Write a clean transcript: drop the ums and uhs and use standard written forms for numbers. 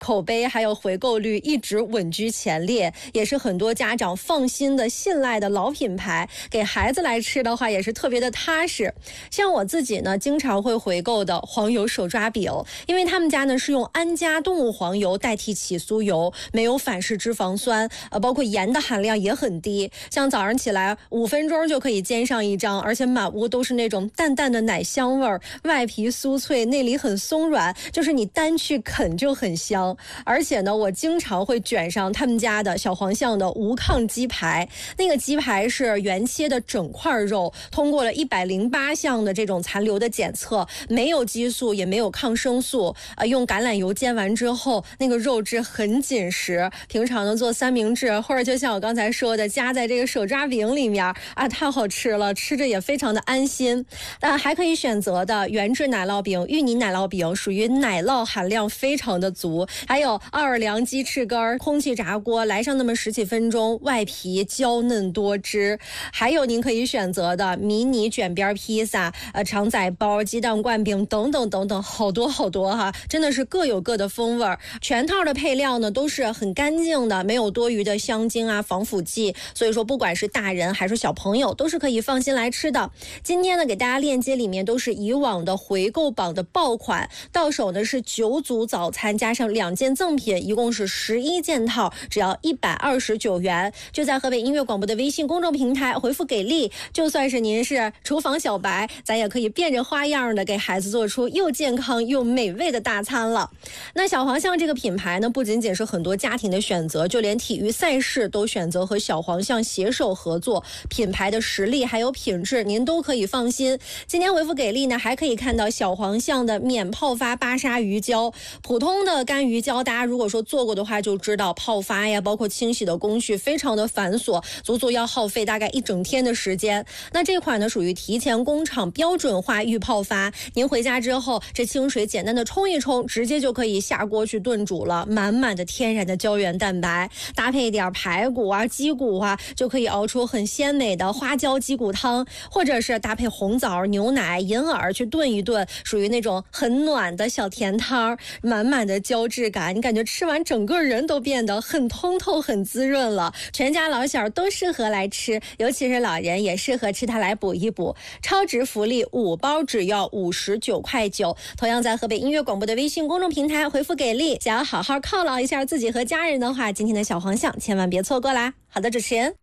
口碑还有回购率一直稳居前列，也是很多家长放心的信赖的老品牌，给孩子来吃的话也是特别的踏实。像我自己呢，经常会回购的黄油手抓饼，因为他们家呢是用安佳动物黄油代替起酥油，没有反式脂肪酸，包括盐的含量也很低。像早上起来5分钟就可以煎上一张，而且满屋都是那种淡淡的奶香味儿，外皮酥脆，内里很松软，就是你单去啃就很香。而且呢，我经常会卷上他们家的小黄巷的无抗鸡排，那个鸡排是原切的整块肉，通过了108项的这种残留的检测，没有激素也没有抗生素，用橄榄油煎完之后，那个肉质很紧实。平常呢做三明治，或者就像我刚才说的，夹在这个手抓饼里面啊，太好吃了，吃着也非常的安心。还可以选择的原制奶酪饼、芋泥奶酪饼，属于奶酪含量非常的足。还有奥尔良鸡翅根，空气炸锅来上那么10几分钟，外皮娇嫩多汁。还有您可以选择的迷你卷边披萨、肠仔包、鸡蛋灌饼等等等等，好多好多哈，真的是各有各的风味。全套的配料呢都是很干净的，没有多余的香精啊、防腐剂，所以说不管是大人还是小朋友都是可以放心来吃的。今天呢给大家链接里面都是以往的回购榜的爆款，到手呢是9组早餐加上2件赠品，一共是11件套，只要129元。就在河北音乐广播的微信公众平台回复给力，就算是您是厨房小白，咱也可以变着花样的给孩子做出又健康又美味的大餐了。那小黄巷这个品牌呢，不仅仅是很多家庭的选择，就连体育赛事都选择和小黄巷携手合作，品牌的实力还有品质您都可以放心。今天回复给力呢，还可以看到小黄巷的免泡发巴沙鱼胶。普通的干鱼胶大家如果说做过的话就知道，泡发呀包括清洗的工序非常的繁琐，足足要耗费大概1整天的时间。那这款呢属于提前工厂标准化预泡发，您回家之后这清水简单的冲一冲，直接就可以下锅去炖煮了，满满的天然的胶原蛋白，搭配一点排骨啊鸡骨啊，就可以熬出很鲜美的花椒鸡骨汤，或者是搭配红枣牛奶银耳去炖一炖，属于那种很暖的小甜汤，满满的胶质感，你感觉吃完整个人都变得很通透很滋润了。全家老小都适合来吃，尤其是老人也适合吃它来补一补。超值福利5包只要59.9块。同样在河北音乐广播的微信公众平台回复给力，想要好好犒劳一下自己和家人的话，今天的小黄巷千万别错过啦。好的，主持人。